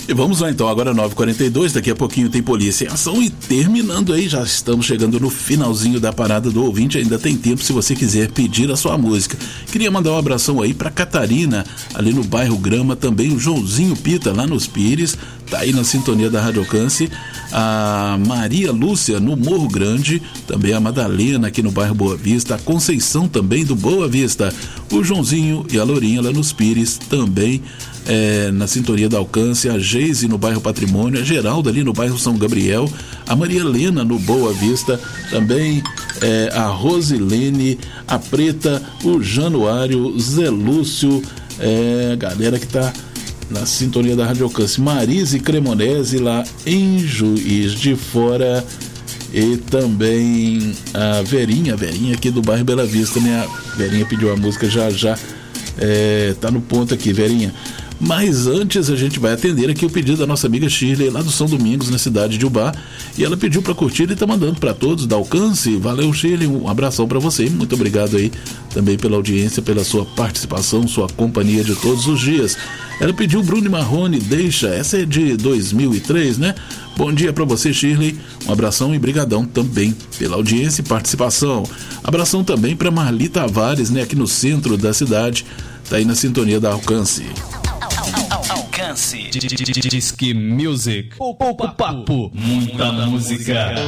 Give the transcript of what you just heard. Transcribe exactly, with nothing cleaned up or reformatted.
E vamos lá então, agora nove e quarenta e dois, daqui a pouquinho tem Polícia em Ação e terminando aí, já estamos chegando no finalzinho da parada do ouvinte, ainda tem tempo se você quiser pedir a sua música. Queria mandar um abração aí pra Catarina, ali no bairro Grama, também o Joãozinho Pita, lá nos Pires, tá aí na sintonia da Rádio Alcance, a Maria Lúcia no Morro Grande, também a Madalena aqui no bairro Boa Vista, a Conceição também do Boa Vista, o Joãozinho e a Lourinha lá nos Pires, também É, na sintonia da Alcance, a Geise no bairro Patrimônio, a Geralda ali no bairro São Gabriel, a Maria Helena no Boa Vista, também é, a Rosilene, a Preta, o Januário, Zé Lúcio, é, galera que tá na sintonia da Rádio Alcance, Marise Cremonese lá em Juiz de Fora, e também a Verinha, a Verinha aqui do bairro Bela Vista, né? A Verinha pediu a música já já, é, tá no ponto aqui, Verinha. Mas antes a gente vai atender aqui o pedido da nossa amiga Shirley lá do São Domingos, na cidade de Ubá, e ela pediu para curtir e tá mandando para todos da Alcance. Valeu, Shirley, um abração para você, muito obrigado aí também pela audiência, pela sua participação, sua companhia de todos os dias. Ela pediu Bruno Marrone, Deixa, essa é de dois mil e três, né? Bom dia para você, Shirley, um abração e brigadão também pela audiência e participação. Abração também para Marli Tavares, né, aqui no centro da cidade, tá aí na sintonia da Alcance. Alcance Disque Music. Pouco papo, muita música.